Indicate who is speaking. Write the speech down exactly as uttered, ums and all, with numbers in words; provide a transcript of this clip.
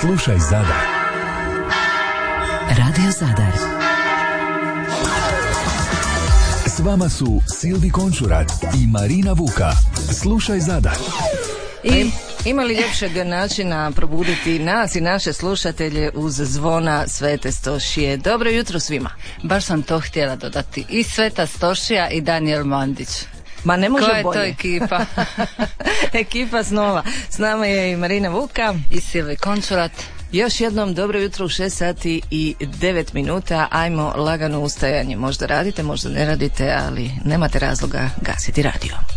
Speaker 1: Slušaj Zadar.
Speaker 2: Radio Zadar.
Speaker 1: S vama su Silvi Končurat i Marina Vuka. Slušaj Zadar.
Speaker 3: I ima li ljepšeg načina probuditi nas i naše slušatelje uz zvona Svete Stošije? Dobro jutro svima.
Speaker 4: Baš sam to htjela dodati. I Sveta Stošija i Danijel Mandić.
Speaker 3: Ma ne može
Speaker 4: bolje. Ko je
Speaker 3: bolje.
Speaker 4: to ekipa?
Speaker 3: Ekipa snova. S nama je i Marina Vuka
Speaker 4: i Silvi Končurat.
Speaker 3: Još jednom dobro jutro u šest sati i devet minuta. Ajmo lagano ustajanje. Možda radite, možda ne radite, ali nemate razloga gasiti radio.